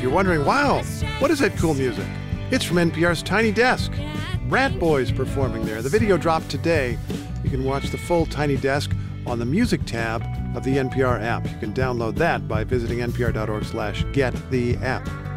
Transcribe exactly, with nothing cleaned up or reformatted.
if you're wondering, wow, what is that cool music? It's from N P R's Tiny Desk. Rat Boys performing there. The video dropped today. You can watch the full Tiny Desk on the Music tab of the N P R app. You can download that by visiting npr.org slash get the app.